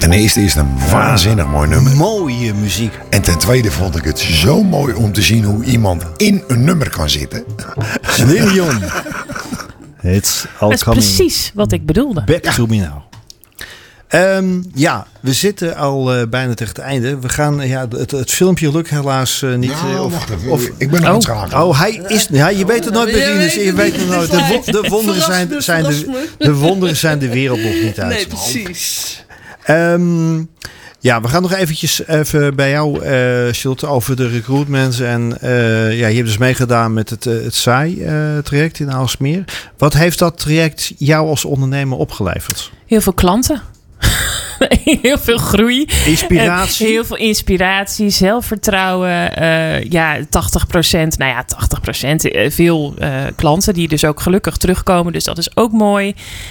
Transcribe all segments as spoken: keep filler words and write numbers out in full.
Ten eerste is het een waanzinnig mooi nummer. Mooie muziek. En ten tweede vond ik het zo mooi om te zien hoe iemand in een nummer kan zitten. Celine Dion. It's all Dat is coming precies wat ik bedoelde. back to me now. Um, ja, we zitten al uh, bijna tegen het einde. We gaan, ja, het, het filmpje lukt helaas uh, niet. Nou, of, wacht even. of, ik ben nog aan het schakelen. Oh, hij is. Ja, je weet het nooit, Rinus. Je weet het nooit. De, wo- de wonderen zijn, zijn de, de wonderen zijn de wereld nog niet uit. Nee, precies. Um, ja, we gaan nog eventjes even bij jou, uh, Schulte, over de recruitment. En uh, ja, je hebt dus meegedaan met het, uh, het S A I-traject in Aalsmeer. Wat heeft dat traject jou als ondernemer opgeleverd? Heel veel klanten. Heel veel groei. Inspiratie. Uh, heel veel inspiratie, zelfvertrouwen. Uh, ja, tachtig procent. Nou ja, tachtig procent. Uh, veel uh, klanten die dus ook gelukkig terugkomen. Dus dat is ook mooi.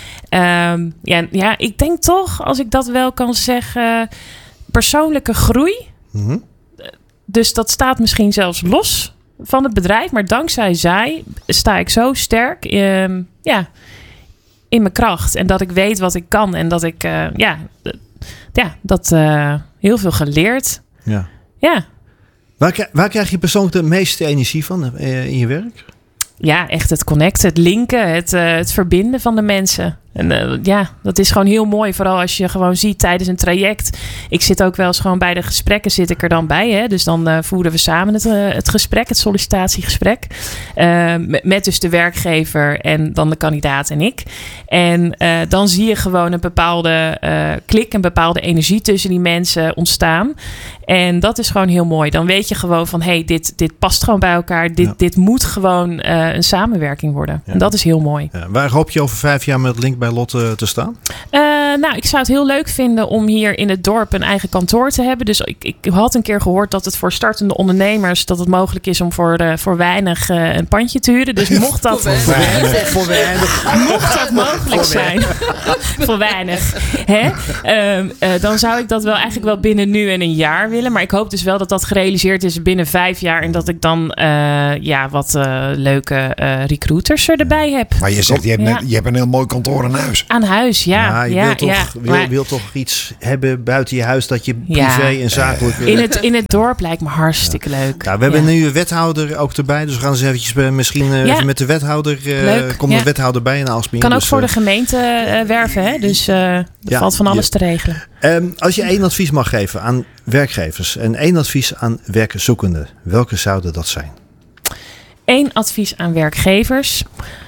Um, ja, ja, ik denk toch, als ik dat wel kan zeggen, persoonlijke groei. Mm-hmm. Dus dat staat misschien zelfs los van het bedrijf. Maar dankzij zij sta ik zo sterk um, ja, in mijn kracht. En dat ik weet wat ik kan. En dat ik, uh, ja, d- ja, dat uh, heel veel geleerd. Ja. Ja. Waar, waar krijg je persoonlijk de meeste energie van uh, in je werk? Ja, echt het connecten, het linken, het, uh, het verbinden van de mensen. En uh, ja, dat is gewoon heel mooi. Vooral als je gewoon ziet tijdens een traject. Ik zit ook wel eens gewoon bij de gesprekken, zit ik er dan bij. Hè? Dus dan uh, voeren we samen het, uh, het gesprek, het sollicitatiegesprek. Uh, met, met dus de werkgever en dan de kandidaat en ik. En uh, dan zie je gewoon een bepaalde uh, klik, een bepaalde energie tussen die mensen ontstaan. En dat is gewoon heel mooi. Dan weet je gewoon van, hé, hey, dit, dit past gewoon bij elkaar. Dit, ja. dit moet gewoon uh, een samenwerking worden. Ja. En dat is heel mooi. Ja, waar hoop je over vijf jaar met Link bij Lotte te staan? Uh, nou, ik zou het heel leuk vinden om hier in het dorp een eigen kantoor te hebben. Dus ik, ik had een keer gehoord dat het voor startende ondernemers, dat het mogelijk is om voor, uh, voor weinig uh, een pandje te huren. Dus mocht dat, voor weinig, voor weinig. mocht dat mogelijk zijn, voor weinig, hè? Uh, uh, dan zou ik dat wel eigenlijk wel binnen nu en een jaar willen. Maar ik hoop dus wel dat dat gerealiseerd is binnen vijf jaar en dat ik dan uh, ja, wat uh, leuke uh, recruiters erbij heb. Maar je zegt, je hebt, ja. een, je hebt een heel mooi kantoor aan huis. Aan huis, ja. Ja, je ja, wilt, toch, ja. wil, Maar, wil toch iets hebben buiten je huis dat je privé ja. en zakelijk... In het, in het dorp lijkt me hartstikke ja. leuk. Ja, we hebben ja. nu een wethouder ook erbij. Dus we gaan eens eventjes misschien uh, ja. even met de wethouder... Uh, leuk. Komt ja. de wethouder bij in Aalsmeer. Kan ook dus, voor uh, de gemeente uh, werven, hè? Dus uh, er ja, valt van alles ja. te regelen. Um, als je één advies mag geven aan werkgevers en één advies aan werkzoekenden, welke zouden dat zijn? Eén advies aan werkgevers.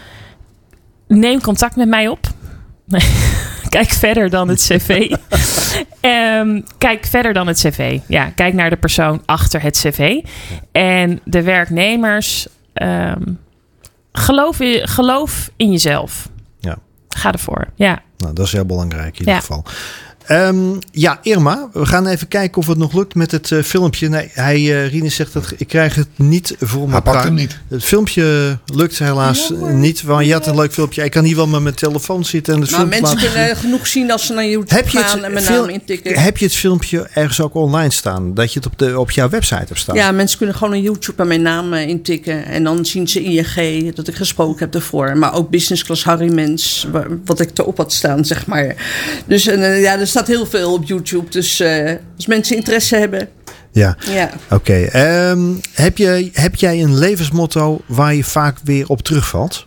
Neem contact met mij op. Kijk verder dan het cv. um, kijk verder dan het cv. Ja, kijk naar de persoon achter het cv. En de werknemers, um, geloof, in, geloof in jezelf. Ja. Ga ervoor. Ja. Nou, dat is heel belangrijk in ieder ja. geval. Um, ja, Irma, we gaan even kijken of het nog lukt met het uh, filmpje. Nee, hij, uh, Rinus zegt dat ik krijg het niet voor elkaar. Hij pakt hem niet. Het filmpje lukt helaas ja, niet. Want je had een leuk filmpje. Ik kan hier wel met mijn telefoon zitten en het nou, filmpje mensen laten kunnen zien. Genoeg zien als ze naar YouTube heb je gaan en mijn naam intikken. Heb je het filmpje ergens ook online staan? Dat je het op, de, op jouw website hebt staan? Ja, mensen kunnen gewoon naar YouTube en mijn naam uh, intikken. En dan zien ze I N G, dat ik gesproken heb ervoor. Maar ook business class Harry Mens, wat ik erop had staan, zeg maar. Dus uh, ja, er staat heel veel op YouTube. YouTube. Dus uh, als mensen interesse hebben. Ja, ja. oké. Okay. Um, heb, je, heb jij een levensmotto waar je vaak weer op terugvalt?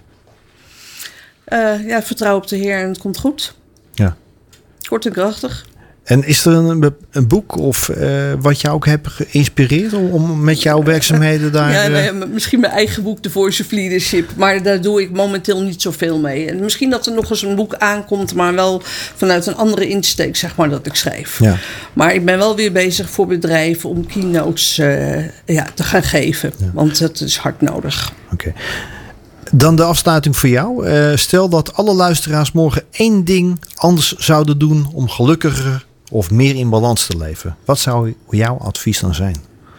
Uh, ja, vertrouw op de Heer en het komt goed. Ja. Kort en krachtig. En is er een, een boek of uh, wat jou ook hebt geïnspireerd om, om met jouw werkzaamheden daar... Ja, nou ja, misschien mijn eigen boek, The Voice of Leadership. Maar daar doe ik momenteel niet zoveel mee. En misschien dat er nog eens een boek aankomt, maar wel vanuit een andere insteek, zeg maar, dat ik schrijf. Ja. Maar ik ben wel weer bezig voor bedrijven om keynotes uh, ja, te gaan geven. Ja. Want dat is hard nodig. Oké. Okay. Dan de afsluiting voor jou. Uh, stel dat alle luisteraars morgen één ding anders zouden doen om gelukkiger of meer in balans te leven. Wat zou jouw advies dan zijn?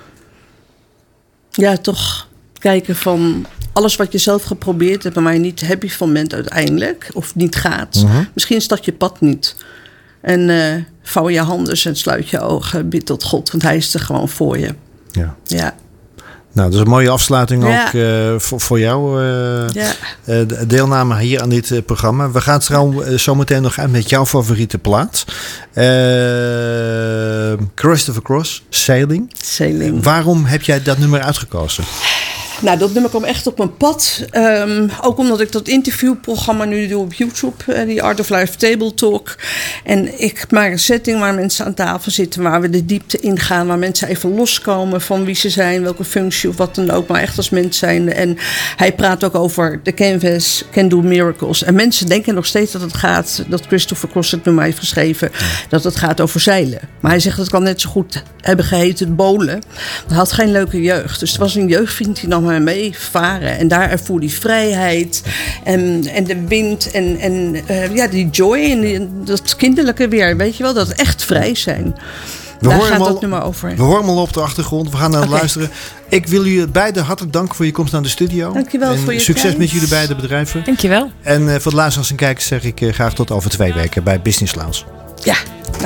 Ja, toch kijken van alles wat je zelf geprobeerd hebt, maar je niet happy van bent uiteindelijk, of niet gaat. Uh-huh. Misschien is dat je pad niet. En uh, vouw je handen en sluit je ogen, bid tot God, want hij is er gewoon voor je. Ja. Ja. Nou, dat is een mooie afsluiting Ja. ook uh, voor, voor jou. Uh, Ja. uh, de deelname hier aan dit uh, programma. We gaan trouwens uh, zometeen nog uit met jouw favoriete plaat. Uh, Christopher Cross, Sailing. Sailing. Waarom heb jij dat nummer uitgekozen? Nou, dat nummer kwam echt op mijn pad. Um, ook omdat ik dat interviewprogramma nu doe op YouTube. Uh, die Art of Life Table Talk. En ik maak een setting waar mensen aan tafel zitten. Waar we de diepte ingaan. Waar mensen even loskomen van wie ze zijn. Welke functie of wat dan ook. Maar echt als mens zijn. En hij praat ook over de canvas can do miracles. En mensen denken nog steeds dat het gaat. Dat Christopher Cross het nummer heeft geschreven. Dat het gaat over zeilen. Maar hij zegt dat kan net zo goed hebben geheten bolen. Hij had geen leuke jeugd. Dus het was een jeugdvriend die nam mee varen. En daar ervoer die vrijheid en, en de wind en, en uh, ja, die joy en die, dat kinderlijke weer. Weet je wel, dat echt vrij zijn. We daar horen gaat al, dat nummer over. We horen hem al op de achtergrond. We gaan naar het Okay. luisteren. Ik wil jullie beiden hartelijk danken voor je komst naar de studio. Dankjewel en voor je succes tijd. met jullie beide bedrijven. Dankjewel. En uh, voor de luisteraars en kijkers zeg ik uh, graag tot over twee weken bij Business Lounge. Ja.